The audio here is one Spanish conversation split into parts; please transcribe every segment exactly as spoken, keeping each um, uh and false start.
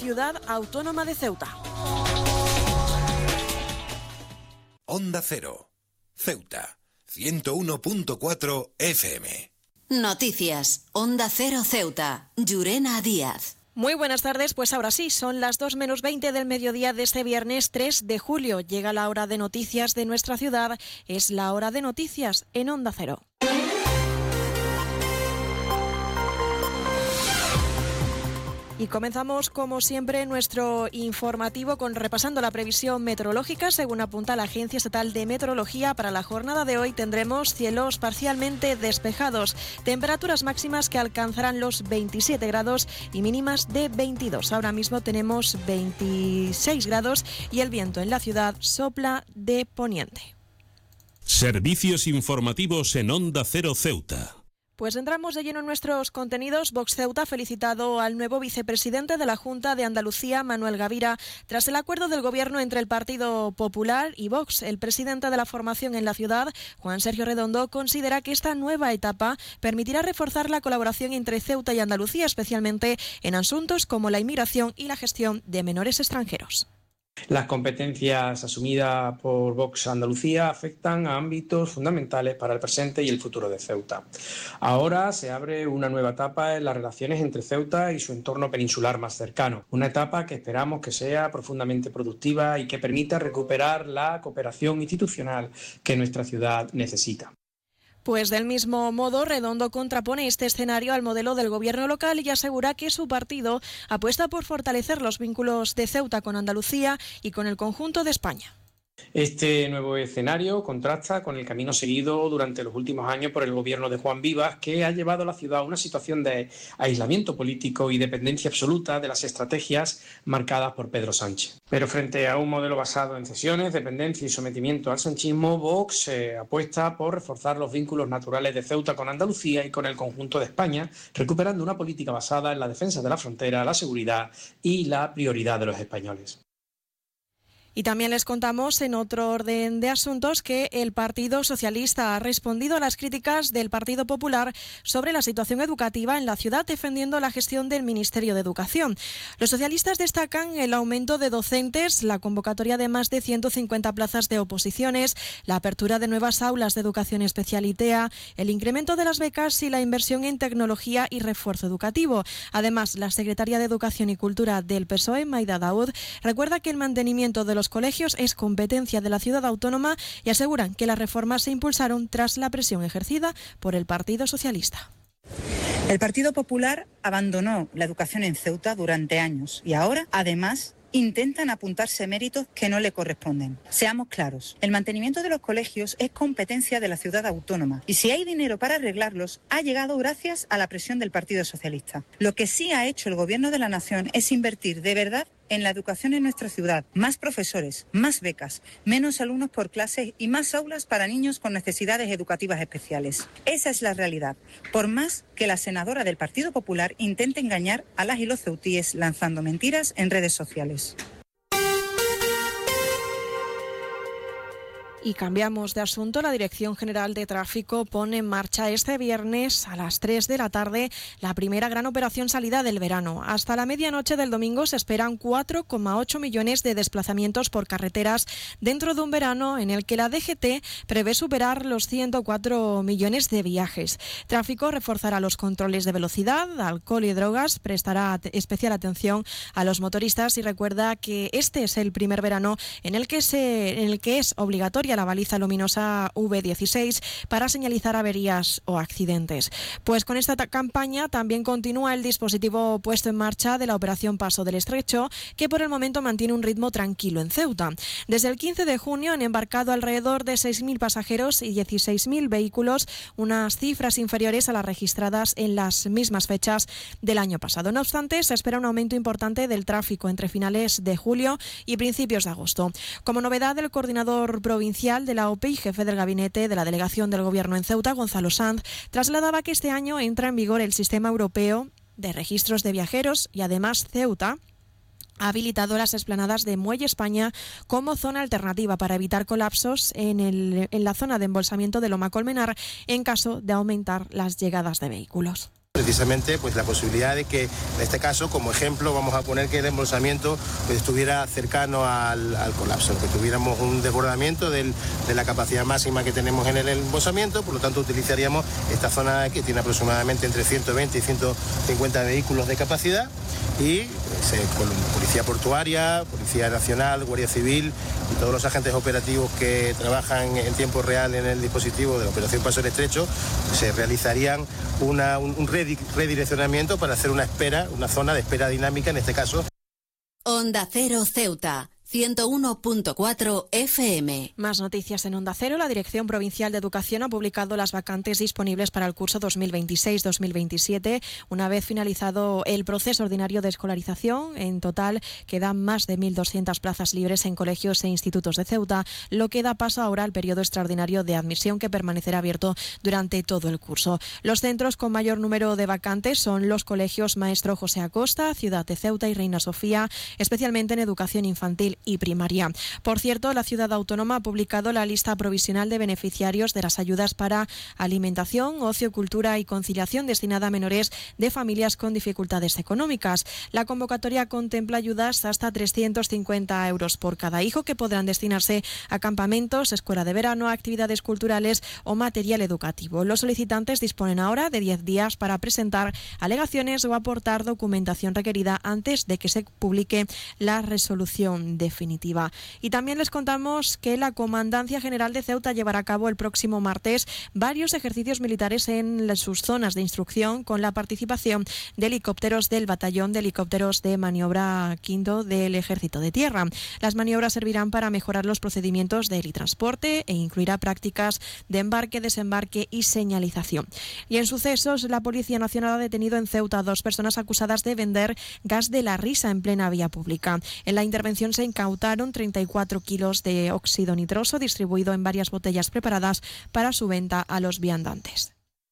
ciudad autónoma de Ceuta. Onda Cero, Ceuta, ciento uno punto cuatro F M. Noticias, Onda Cero Ceuta, Llurena Díaz. Muy buenas tardes, pues ahora sí, son las dos menos veinte del mediodía de este viernes tres de julio. Llega la hora de noticias de nuestra ciudad, es la hora de noticias en Onda Cero. Y comenzamos, como siempre, nuestro informativo con repasando la previsión meteorológica. Según apunta la Agencia Estatal de Meteorología, para la jornada de hoy tendremos cielos parcialmente despejados, temperaturas máximas que alcanzarán los veintisiete grados y mínimas de veintidós. Ahora mismo tenemos veintiséis grados y el viento en la ciudad sopla de poniente. Servicios informativos en Onda Cero Ceuta. Pues entramos de lleno en nuestros contenidos. Vox Ceuta ha felicitado al nuevo vicepresidente de la Junta de Andalucía, Manuel Gavira, tras el acuerdo del Gobierno entre el Partido Popular y Vox. El presidente de la formación en la ciudad, Juan Sergio Redondo, considera que esta nueva etapa permitirá reforzar la colaboración entre Ceuta y Andalucía, especialmente en asuntos como la inmigración y la gestión de menores extranjeros. Las competencias asumidas por Vox Andalucía afectan a ámbitos fundamentales para el presente y el futuro de Ceuta. Ahora se abre una nueva etapa en las relaciones entre Ceuta y su entorno peninsular más cercano. Una etapa que esperamos que sea profundamente productiva y que permita recuperar la cooperación institucional que nuestra ciudad necesita. Pues del mismo modo, Redondo contrapone este escenario al modelo del gobierno local y asegura que su partido apuesta por fortalecer los vínculos de Ceuta con Andalucía y con el conjunto de España. Este nuevo escenario contrasta con el camino seguido durante los últimos años por el gobierno de Juan Vivas, que ha llevado a la ciudad a una situación de aislamiento político y dependencia absoluta de las estrategias marcadas por Pedro Sánchez. Pero frente a un modelo basado en cesiones, dependencia y sometimiento al sanchismo, Vox eh, apuesta por reforzar los vínculos naturales de Ceuta con Andalucía y con el conjunto de España, recuperando una política basada en la defensa de la frontera, la seguridad y la prioridad de los españoles. Y también les contamos, en otro orden de asuntos, que el Partido Socialista ha respondido a las críticas del Partido Popular sobre la situación educativa en la ciudad, defendiendo la gestión del Ministerio de Educación. Los socialistas destacan el aumento de docentes, la convocatoria de más de ciento cincuenta plazas de oposiciones, la apertura de nuevas aulas de educación especial I T E A, el incremento de las becas y la inversión en tecnología y refuerzo educativo. Además, la secretaria de Educación y Cultura del P S O E, Maida Daoud, recuerda que el mantenimiento de los colegios es competencia de la ciudad autónoma y aseguran que las reformas se impulsaron tras la presión ejercida por el Partido Socialista. El Partido Popular abandonó la educación en Ceuta durante años y ahora, además, intentan apuntarse méritos que no le corresponden. Seamos claros, el mantenimiento de los colegios es competencia de la ciudad autónoma y si hay dinero para arreglarlos, ha llegado gracias a la presión del Partido Socialista. Lo que sí ha hecho el Gobierno de la Nación es invertir de verdad en la educación en nuestra ciudad, más profesores, más becas, menos alumnos por clase y más aulas para niños con necesidades educativas especiales. Esa es la realidad, por más que la senadora del Partido Popular intente engañar a las y los ceutíes lanzando mentiras en redes sociales. Y cambiamos de asunto. La Dirección General de Tráfico pone en marcha este viernes a las tres de la tarde la primera gran operación salida del verano. Hasta la medianoche del domingo se esperan cuatro coma ocho millones de desplazamientos por carreteras dentro de un verano en el que la D G T prevé superar los ciento cuatro millones de viajes. Tráfico reforzará los controles de velocidad, alcohol y drogas, prestará especial atención a los motoristas y recuerda que este es el primer verano en el que, se, en el que es obligatoria la baliza luminosa V dieciséis para señalizar averías o accidentes. Pues con esta campaña también continúa el dispositivo puesto en marcha de la operación Paso del Estrecho, que por el momento mantiene un ritmo tranquilo en Ceuta. Desde el quince de junio han embarcado alrededor de seis mil pasajeros y dieciséis mil vehículos, unas cifras inferiores a las registradas en las mismas fechas del año pasado. No obstante, se espera un aumento importante del tráfico entre finales de julio y principios de agosto. Como novedad, el coordinador provincial de la O P E y jefe del gabinete de la delegación del Gobierno en Ceuta, Gonzalo Sanz, trasladaba que este año entra en vigor el sistema europeo de registros de viajeros y además Ceuta ha habilitado las explanadas de Muelle España como zona alternativa para evitar colapsos en, el, en la zona de embolsamiento de Loma Colmenar en caso de aumentar las llegadas de vehículos. Precisamente pues la posibilidad de que, en este caso, como ejemplo, vamos a poner que el embolsamiento pues, estuviera cercano al, al colapso, que tuviéramos un desbordamiento del, de la capacidad máxima que tenemos en el embolsamiento, por lo tanto utilizaríamos esta zona que tiene aproximadamente entre ciento veinte y ciento cincuenta vehículos de capacidad y pues, eh, con Policía Portuaria, Policía Nacional, Guardia Civil y todos los agentes operativos que trabajan en tiempo real en el dispositivo de la Operación Paso del Estrecho, pues, se realizarían una, un, un redireccionamiento para hacer una espera, una zona de espera dinámica en este caso. Onda Cero Ceuta, ciento uno punto cuatro F M. Más noticias en Onda Cero. La Dirección Provincial de Educación ha publicado las vacantes disponibles para el curso dos mil veintiséis dos mil veintisiete. Una vez finalizado el proceso ordinario de escolarización, en total quedan más de mil doscientas plazas libres en colegios e institutos de Ceuta, lo que da paso ahora al periodo extraordinario de admisión que permanecerá abierto durante todo el curso. Los centros con mayor número de vacantes son los colegios Maestro José Acosta, Ciudad de Ceuta y Reina Sofía, especialmente en educación infantil y primaria. Por cierto, la ciudad autónoma ha publicado la lista provisional de beneficiarios de las ayudas para alimentación, ocio, cultura y conciliación destinada a menores de familias con dificultades económicas. La convocatoria contempla ayudas hasta trescientos cincuenta euros por cada hijo que podrán destinarse a campamentos, escuela de verano, actividades culturales o material educativo. Los solicitantes disponen ahora de diez días para presentar alegaciones o aportar documentación requerida antes de que se publique la resolución definitiva. Y también les contamos que la Comandancia General de Ceuta llevará a cabo el próximo martes varios ejercicios militares en sus zonas de instrucción con la participación de helicópteros del Batallón de Helicópteros de Maniobra Quinto del Ejército de Tierra. Las maniobras servirán para mejorar los procedimientos de helitransporte e incluirá prácticas de embarque, desembarque y señalización. Y en sucesos, la Policía Nacional ha detenido en Ceuta a dos personas acusadas de vender gas de la risa en plena vía pública. En la intervención se incautaron treinta y cuatro kilos de óxido nitroso distribuido en varias botellas preparadas para su venta a los viandantes.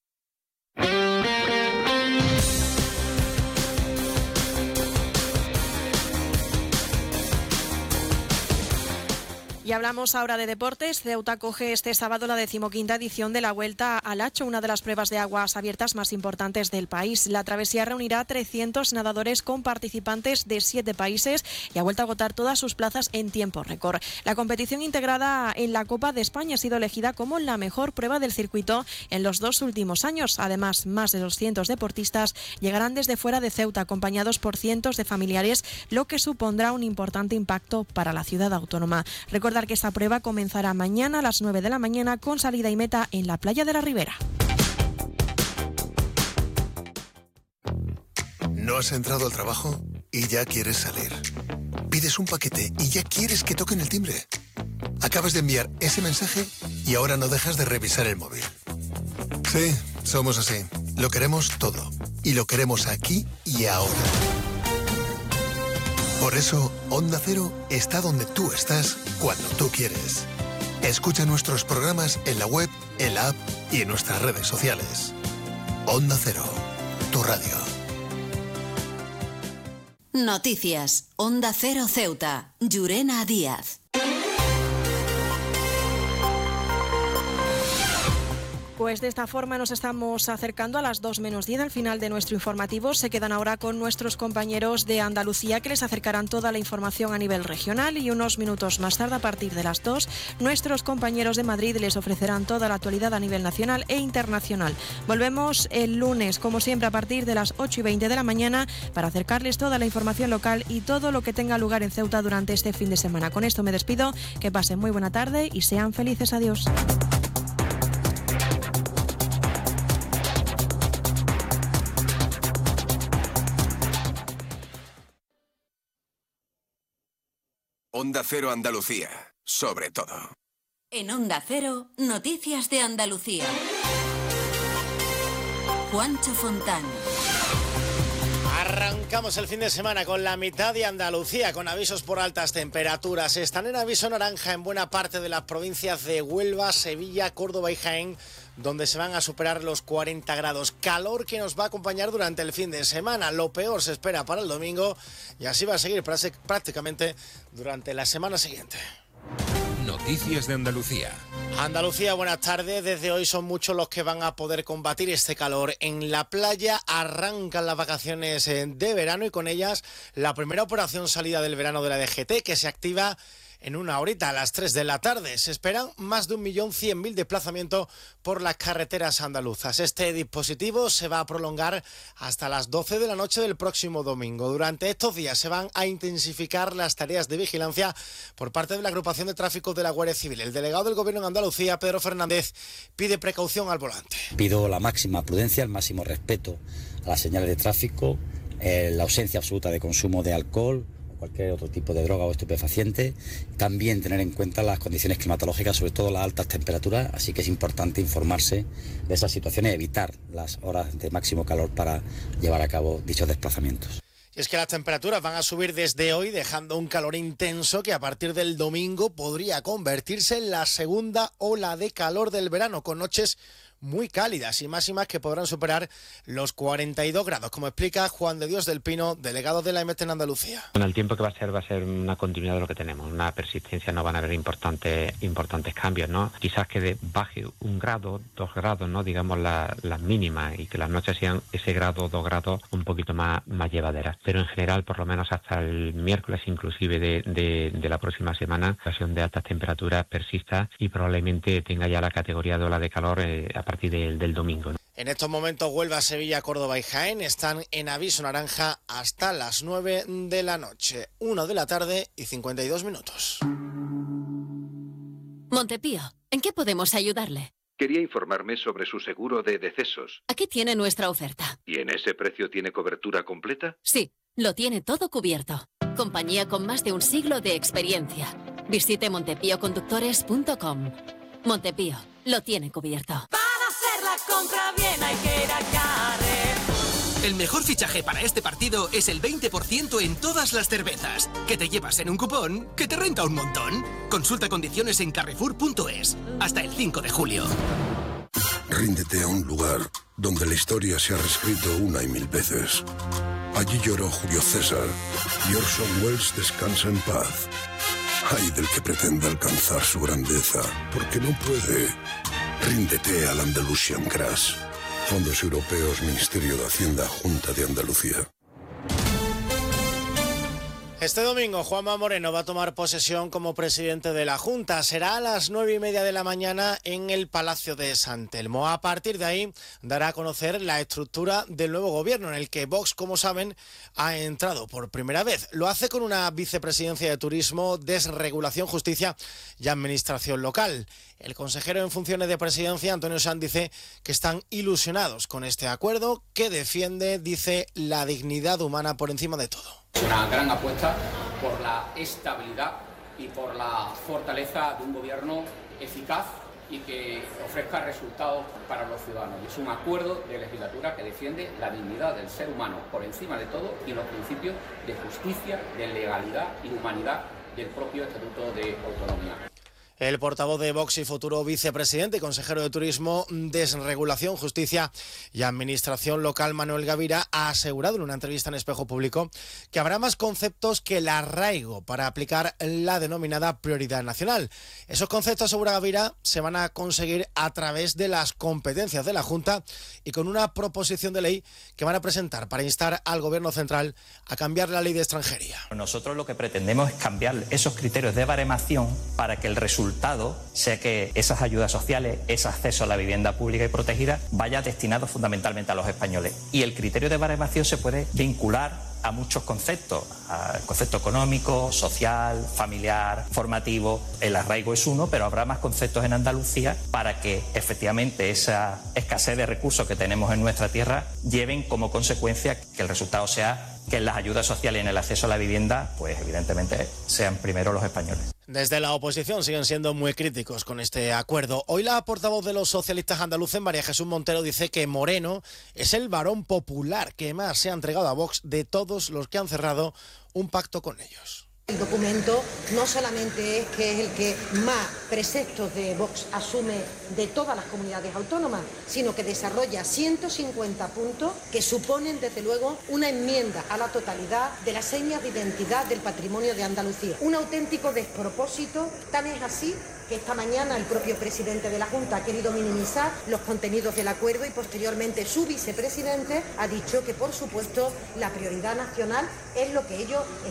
Y hablamos ahora de deportes. Ceuta coge este sábado la decimoquinta edición de la Vuelta al Hacho, una de las pruebas de aguas abiertas más importantes del país. La travesía reunirá a trescientos nadadores con participantes de siete países y ha vuelto a agotar todas sus plazas en tiempo récord. La competición integrada en la Copa de España ha sido elegida como la mejor prueba del circuito en los dos últimos años. Además, más de doscientos deportistas llegarán desde fuera de Ceuta, acompañados por cientos de familiares, lo que supondrá un importante impacto para la ciudad autónoma. Recordar que esta prueba comenzará mañana a las nueve de la mañana con salida y meta en la playa de la Ribera. ¿No has entrado al trabajo y ya quieres salir? Pides un paquete y ya quieres que toquen el timbre. Acabas de enviar ese mensaje y ahora no dejas de revisar el móvil. Sí, somos así. Lo queremos todo. Y lo queremos aquí y ahora. Por eso, Onda Cero está donde tú estás cuando tú quieres. Escucha nuestros programas en la web, en la app y en nuestras redes sociales. Onda Cero, tu radio. Noticias. Onda Cero Ceuta. Llurena Díaz. Pues de esta forma nos estamos acercando a las dos menos diez al final de nuestro informativo. Se quedan ahora con nuestros compañeros de Andalucía que les acercarán toda la información a nivel regional y unos minutos más tarde, a partir de las dos, nuestros compañeros de Madrid les ofrecerán toda la actualidad a nivel nacional e internacional. Volvemos el lunes, como siempre, a partir de las ocho y veinte de la mañana para acercarles toda la información local y todo lo que tenga lugar en Ceuta durante este fin de semana. Con esto me despido, que pasen muy buena tarde y sean felices. Adiós. Onda Cero Andalucía, sobre todo. En Onda Cero, noticias de Andalucía. Juancho Fontán. Arrancamos el fin de semana con la mitad de Andalucía, con avisos por altas temperaturas. Están en aviso naranja en buena parte de las provincias de Huelva, Sevilla, Córdoba y Jaén, donde se van a superar los cuarenta grados. Calor que nos va a acompañar durante el fin de semana. Lo peor se espera para el domingo y así va a seguir prácticamente durante la semana siguiente. Noticias de Andalucía. Andalucía, buenas tardes. Desde hoy son muchos los que van a poder combatir este calor. En la playa arrancan las vacaciones de verano y con ellas la primera operación salida del verano de la D G T, que se activa en una horita a las tres de la tarde. Se esperan más de un millón cien mil desplazamientos por las carreteras andaluzas. Este dispositivo se va a prolongar hasta las doce de la noche del próximo domingo. Durante estos días se van a intensificar las tareas de vigilancia por parte de la agrupación de tráfico de la Guardia Civil. El delegado del Gobierno en Andalucía, Pedro Fernández, pide precaución al volante. Pido la máxima prudencia, el máximo respeto a las señales de tráfico, eh, la ausencia absoluta de consumo de alcohol, cualquier otro tipo de droga o estupefaciente, también tener en cuenta las condiciones climatológicas, sobre todo las altas temperaturas, así que es importante informarse de esas situaciones y evitar las horas de máximo calor para llevar a cabo dichos desplazamientos. Y es que las temperaturas van a subir desde hoy, dejando un calor intenso que a partir del domingo podría convertirse en la segunda ola de calor del verano, con noches muy cálidas y máximas que podrán superar los cuarenta y dos grados, como explica Juan de Dios del Pino, delegado de la E M E T en Andalucía. Con el tiempo que va a ser, va a ser una continuidad de lo que tenemos, una persistencia, no van a haber importantes importantes cambios, ¿no? Quizás que de baje un grado, dos grados, ¿no? Digamos la, las mínimas, y que las noches sean ese grado, dos grados un poquito más, más llevaderas. Pero en general, por lo menos hasta el miércoles, inclusive de, de, de la próxima semana, la situación de altas temperaturas persista y probablemente tenga ya la categoría de ola de calor eh, a partir del, del domingo, ¿no? En estos momentos Huelva, Sevilla, Córdoba y Jaén están en aviso naranja hasta las nueve de la noche, una de la tarde y cincuenta y dos minutos. Montepío, ¿en qué podemos ayudarle? Quería informarme sobre su seguro de decesos. Aquí tiene nuestra oferta. ¿Y en ese precio tiene cobertura completa? Sí, lo tiene todo cubierto. Compañía con más de un siglo de experiencia. Visite montepío conductores punto com. Montepío, lo tiene cubierto. Para hacer la compra bien hay que ir a Carrefour. El mejor fichaje para este partido es el veinte por ciento en todas las cervezas, que te llevas en un cupón que te renta un montón. Consulta condiciones en carrefour punto es. Hasta el cinco de julio. Ríndete a un lugar donde la historia se ha reescrito una y mil veces. Allí lloró Julio César y Orson Welles descansa en paz. Ay del que pretenda alcanzar su grandeza, porque no puede. Ríndete al Andalusian Crash. Fondos Europeos, Ministerio de Hacienda, Junta de Andalucía. Este domingo Juanma Moreno va a tomar posesión como presidente de la Junta. Será a las nueve y media de la mañana en el Palacio de San Telmo. A partir de ahí dará a conocer la estructura del nuevo gobierno, en el que Vox, como saben, ha entrado por primera vez. Lo hace con una vicepresidencia de Turismo, Desregulación, Justicia y Administración Local. El consejero en funciones de presidencia, Antonio Sanz, dice que están ilusionados con este acuerdo, que defiende, dice, la dignidad humana por encima de todo. Es una gran apuesta por la estabilidad y por la fortaleza de un gobierno eficaz y que ofrezca resultados para los ciudadanos. Es un acuerdo de legislatura que defiende la dignidad del ser humano por encima de todo y los principios de justicia, de legalidad y de humanidad del propio Estatuto de Autonomía. El portavoz de Vox y futuro vicepresidente y consejero de Turismo, Desregulación, Justicia y Administración Local, Manuel Gavira, ha asegurado en una entrevista en Espejo Público que habrá más conceptos que el arraigo para aplicar la denominada prioridad nacional. Esos conceptos, asegura Gavira, se van a conseguir a través de las competencias de la Junta y con una proposición de ley que van a presentar para instar al Gobierno central a cambiar la ley de extranjería. Nosotros lo que pretendemos es cambiar esos criterios de baremación para que el resultado resultado sea que esas ayudas sociales, ese acceso a la vivienda pública y protegida vaya destinado fundamentalmente a los españoles. Y el criterio de baremación se puede vincular a muchos conceptos, al concepto económico, social, familiar, formativo. El arraigo es uno, pero habrá más conceptos en Andalucía para que efectivamente esa escasez de recursos que tenemos en nuestra tierra lleven como consecuencia que el resultado sea que en las ayudas sociales y en el acceso a la vivienda, pues evidentemente sean primero los españoles. Desde la oposición siguen siendo muy críticos con este acuerdo. Hoy la portavoz de los socialistas andaluces, María Jesús Montero, dice que Moreno es el varón popular que más se ha entregado a Vox de todos los que han cerrado un pacto con ellos. El documento no solamente es que es el que más preceptos de Vox asume de todas las comunidades autónomas, sino que desarrolla ciento cincuenta puntos que suponen, desde luego, una enmienda a la totalidad de las señas de identidad del patrimonio de Andalucía. Un auténtico despropósito, tan es así que esta mañana el propio presidente de la Junta ha querido minimizar los contenidos del acuerdo y posteriormente su vicepresidente ha dicho que, por supuesto, la prioridad nacional es lo que ellos